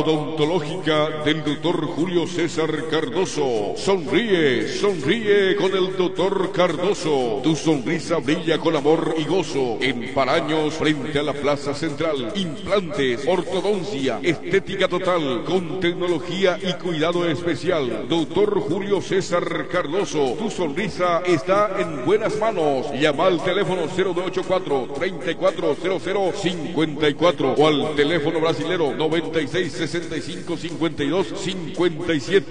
Odontológica del Dr. Julio César Cardoso. Sonríe, sonríe con el Dr. Cardoso. Tu sonrisa brilla con amor y gozo. En Paraños, frente a la Plaza Central. Implantes, ortodoncia, estética total, con tecnología y cuidado especial. Dr. Julio César Cardoso. Tu sonrisa está en buenas manos. Llama al teléfono 0984-340054 o al teléfono brasilero 9665-5257.